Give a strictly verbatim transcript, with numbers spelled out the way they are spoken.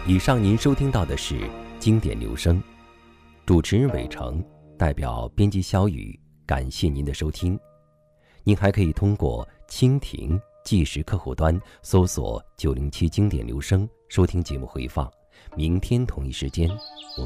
以上您收听到的是经典留声，主持人伟成，代表编辑小雨，感谢您的收听。您还可以通过蜻蜓即时客户端搜索九零七经典留声收听节目回放。明天同一时间我们